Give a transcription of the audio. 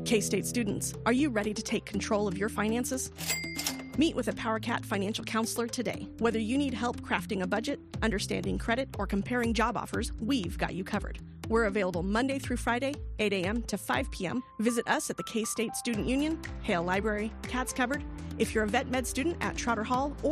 K-State students, are you ready to take control of your finances? Meet with a PowerCat financial counselor today. Whether you need help crafting a budget, understanding credit, or comparing job offers, we've got you covered. We're available Monday through Friday, 8 a.m. to 5 p.m. Visit us at the K-State Student Union, Hale Library, Cats Cupboard. If you're a vet med student at Trotter Hall, or